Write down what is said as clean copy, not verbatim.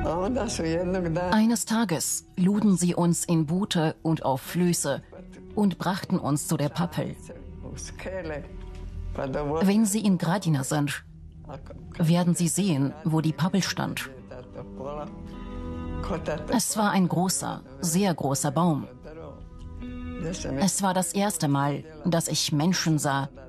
Eines Tages luden sie uns in Boote und auf Flöße und brachten uns zu der Pappel. Wenn Sie in Gradina sind, werden Sie sehen, wo die Pappel stand. Es war ein großer, sehr großer Baum. Es war das erste Mal, dass ich Menschen sah,